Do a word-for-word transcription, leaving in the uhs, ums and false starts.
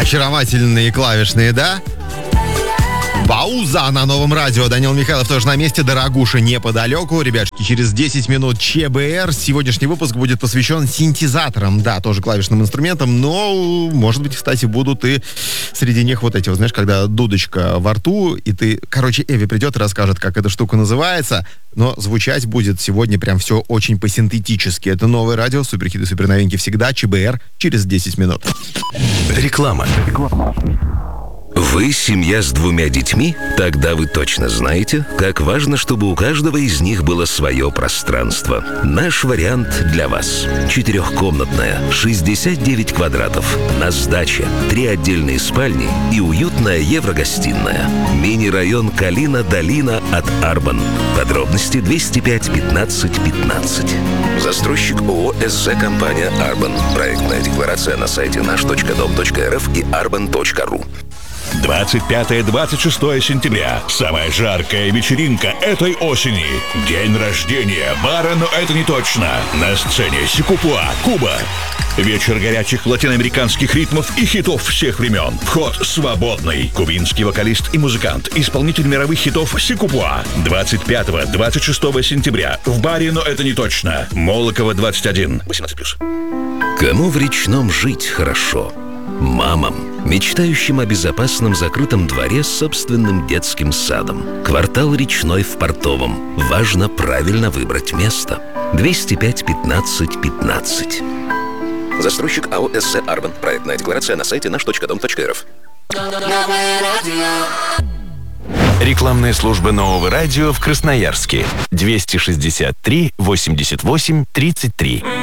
Очаровательные клавишные, да? Пауза на новом радио. Данил Михайлов тоже на месте. Дорогуша неподалеку. Ребятушки, через десять минут ЧБР. Сегодняшний выпуск будет посвящен синтезаторам. Да, тоже клавишным инструментам. Но, может быть, кстати, будут и среди них вот эти, вот, знаешь, когда дудочка во рту, и ты... Короче, Эви придет и расскажет, как эта штука называется. Но звучать будет сегодня прям все очень посинтетически. Это новое радио. Суперхиты, суперновинки всегда. ЧБР через десять минут. Реклама. Вы семья с двумя детьми? Тогда вы точно знаете, как важно, чтобы у каждого из них было свое пространство. Наш вариант для вас. Четырехкомнатная, шестьдесят девять квадратов, на сдаче, три отдельные спальни и уютная еврогостиная. Мини-район Калина-Долина от Арбан. Подробности двести пять пятнадцать пятнадцать. Застройщик ООО «СЗ Компания Арбан». Проектная декларация на сайте наш точка дом точка рф и арбан точка ру. двадцать пятое — двадцать шестое сентября. Самая жаркая вечеринка этой осени. День рождения бара, но это не точно. На сцене Секупуа, Куба. Вечер горячих латиноамериканских ритмов и хитов всех времен. Вход свободный. Кубинский вокалист и музыкант, исполнитель мировых хитов Секупуа. двадцать пятого — двадцать шестого сентября. В баре, но это не точно. Молокова, двадцать один. восемнадцать плюс. Кому в Речном жить хорошо? Мамам, мечтающим о безопасном закрытом дворе с собственным детским садом. Квартал Речной в Портовом. Важно правильно выбрать место. двести пять пятнадцать пятнадцать. Застройщик АО «СЗ Арбан». Проектная декларация на сайте наш точка дом точка рф. Рекламная служба нового радио в Красноярске. двести шестьдесят три восемьдесят восемь тридцать три.